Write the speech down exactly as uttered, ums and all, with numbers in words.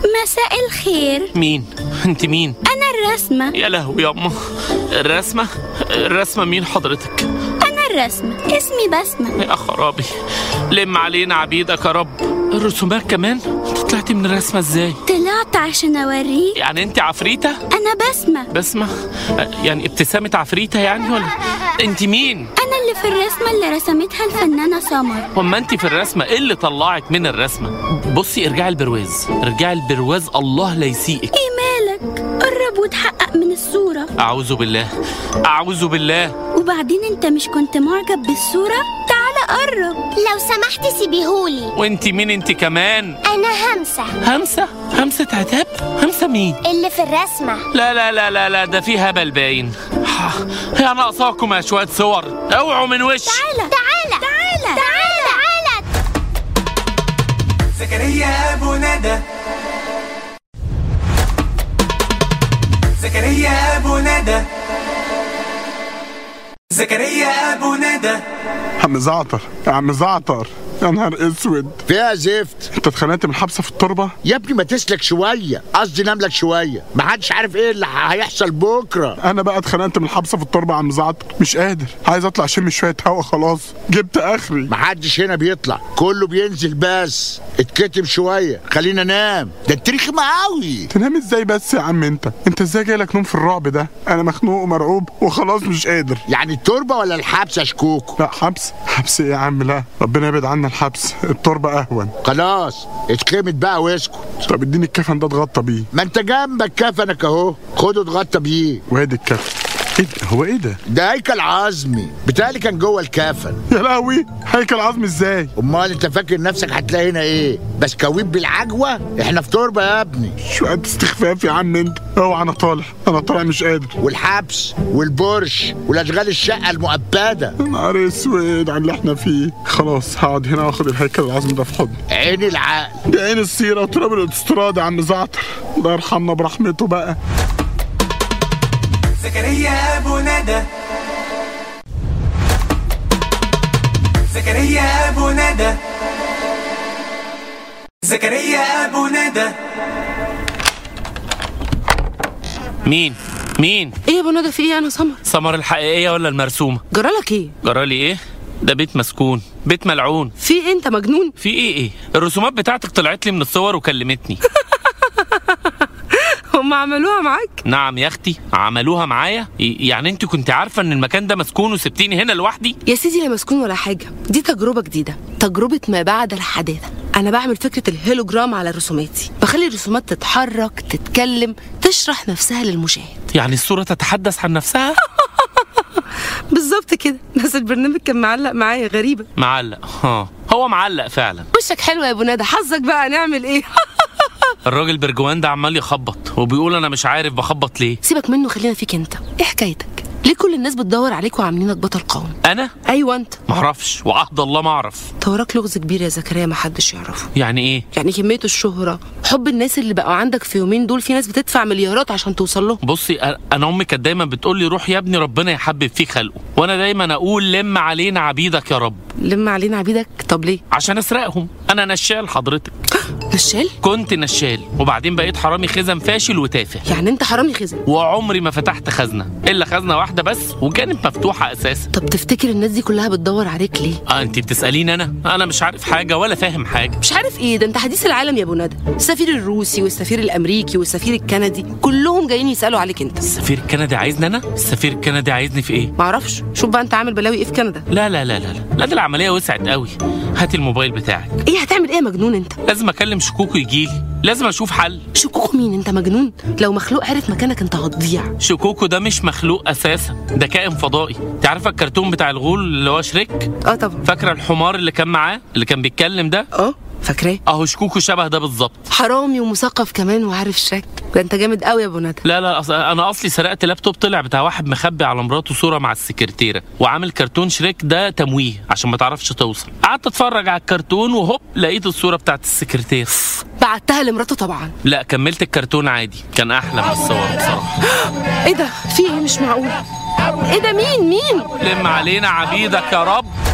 مساء الخير. مين؟ انت مين؟ انا الرسمة. يا لهوي يا أمه. الرسمة؟ الرسمة مين حضرتك؟ انا الرسمة، اسمي بسمة. يا خرابي، لم علينا عبيدك يا رب. الرسومات كمان؟ انت طلعتي من الرسمة ازاي؟ طلعت عشان اوريك. يعني انت عفريتة؟ انا بسمة. بسمة؟ يعني ابتسامة عفريتة يعني ولا؟ انت مين؟ انا اللي في الرسمة اللي رسمتها الفنانة سمر. وما انت في الرسمة ايه اللي طلعك من الرسمة؟ بصي ارجعي البرواز، ارجعي البرواز، الله لا يسيئك. ايه مالك؟ قرب وتحقق من الصورة. اعوذ بالله، اعوذ بالله. وبعدين انت مش كنت معجب بالصورة؟ تعال قرب. لو سمحت سيبيهولي. وانت مين انت كمان؟ انا همسة. همسة؟ همسة عتاب؟ همسة مين؟ اللي في الرسمة. لا لا لا لا لا، ده في هبل باين. يا ناقصاكم يا شوية صور، اوعوا من وش. تعالى تعالى تعالى تعالى تعالى. زكريا أبو ندى، زكريا أبو ندى، زكريا أبو ندى. عم زعتر، يا عم زعتر، يا نهار اسود. فيها زفت. انت اتخانقت من الحبسه في التربه؟ يا ابني ما تسلك شويه، قصدي نملك شويه، ما حدش عارف ايه اللي هيحصل بكره. انا بقى اتخانقت من الحبسه في التربه يا عم زعتر، مش قادر، عايز اطلع اشم شويه هوا، خلاص جبت اخري. ما حدش هنا بيطلع، كله بينزل بس. اتكتم شويه، خلينا نام، ده انت رخمه قوي. تنام ازاي بس يا عم انت؟ انت ازاي جايلك نوم في الرعب ده؟ انا مخنوق ومرعوب وخلاص مش قادر. يعني التربه ولا الحبس يا شكوكو؟ لا حبس، حبس ايه يا عم؟ لا ربنا يبعد عنا الحبس، التربه اهون. خلاص اتخمت بقى واسكت. طب اديني الكفن ده اتغطى بيه. ما انت جنبك كفنك اهو، خده اتغطى بيه. وادي الكفن. ايه ده؟ هو ايه ده؟ ده هيكل عظمي، بتهيألي كان جوه الكفن. يا لهوي، هيكل عظمي ازاي؟ امال انت فاكر نفسك هتلاقي هنا ايه؟ بسكويت بالعجوه؟ احنا في تربه يا ابني. شويه استخفاف يا عم انت. اوعى، انا طالع، انا طالع مش قادر. والحبس والبرش والاشغال الشقه المؤبده. يا نهار اسود على اللي احنا فيه. خلاص هقعد هنا واخد الهيكل العظمي ده في حضني. عين العقل، دي عين السيره وتراب الاستراد يا عم زعتر، الله يرحمنا برحمته بقى. زكريا أبو ندى، زكريا أبو ندى، زكريا أبو ندى. مين؟ مين؟ ايه يا ابو ندى؟ في ايه؟ انا سمر. سمر الحقيقية ولا المرسومة؟ جرالك ايه؟ جرالي ايه؟ ده بيت مسكون، بيت ملعون. في ايه؟ انت مجنون؟ في ايه ايه؟ الرسومات بتاعتك طلعت لي من الصور وكلمتني. هم عملوها معاك؟ نعم يا اختي عملوها معايا. يعني انت كنت عارفه ان المكان ده مسكون وسبتيني هنا لوحدي؟ يا سيدي لا مسكون ولا حاجه، دي تجربه جديده، تجربه ما بعد الحداثه. انا بعمل فكره الهيلوجرام على رسوماتي، بخلي الرسومات تتحرك، تتكلم، تشرح نفسها للمشاهد. يعني الصوره تتحدث عن نفسها؟ بالظبط كده، بس البرنامج كان معلق معايا. غريبه. معلق؟ ها هو معلق فعلا. وشك حلو يا ابو ندى، حظك بقى. نعمل ايه؟ الراجل برجوان ده عمال يخبط وبيقول انا مش عارف بخبط ليه. سيبك منه، خلينا فيك انت. ايه حكايتك؟ ليه كل الناس بتدور عليك وعاملينك بطل قومي؟ انا؟ ايوه انت. معرفش، وعهد الله ما اعرف. توراك لغز كبير يا زكريا ما حدش يعرفه. يعني ايه؟ يعني كميه الشهره، حب الناس اللي بقوا عندك في يومين دول، في ناس بتدفع مليارات عشان توصل له. بصي انا امي كانت دايما بتقول لي روح يا ابني ربنا يحبب فيه خلقه، وانا دايما اقول لم علينا عبيدك يا رب. لم علينا عبيدك؟ طب ليه؟ عشان اسرقهم. انا نشال حضرتك. نشال؟ كنت نشال وبعدين بقيت حرامي خزن فاشل وتافه. يعني انت حرامي خزن؟ وعمري ما فتحت خزنه الا خزنه واحده بس وكانت مفتوحه اساسا. طب تفتكر الناس دي كلها بتدور عليك ليه؟ اه انت بتساليني انا؟ انا مش عارف حاجه ولا فاهم حاجه. مش عارف ايه؟ ده انت حديث العالم يا ابو ندى. السفير الروسي والسفير الامريكي والسفير الكندي كلهم جايين يسالوا عليك انت. السفير الكندي عايزني انا؟ السفير الكندي عايزني في ايه؟ معرفش، شوف بقى انت عامل بلاوي ايه في كندا. لا لا لا لا لا, لا دي العمليه وسعت قوي. هاتي الموبايل بتاعك. ايه هتعمل ايه يا مجنون انت؟ لازم اكلم شكوكو يجيلي، لازم اشوف حل. شكوكو مين؟ انت مجنون؟ لو مخلوق عرف مكانك انت هتضيع. شكوكو ده مش مخلوق اساسا، ده كائن فضائي. انت عارفه الكرتون بتاع الغول اللي هو شريك؟ اه طبعا. فاكره الحمار اللي كان معاه اللي كان بيتكلم ده؟ اه فاكراه. اهو شكوكو شبه ده بالظبط. حرامي ومثقف كمان وعارف شريك. ده انت جامد قوي يا ابو ندى. لا لا أص... انا اصلي سرقت لابتوب طلع بتاع واحد مخبي على مراته صوره مع السكرتيره وعامل كرتون شريك ده تمويه عشان ما تعرفش توصل. قعدت اتفرج على الكرتون وهوب لقيت الصوره بتاعت السكرتيره. بعتها لمراته طبعا؟ لا كملت الكرتون عادي، كان احلى من الصور بصراحه. ايه ده؟ في ايه؟ مش معقول. ايه ده؟ مين مين؟ لم علينا عبيدك يا رب.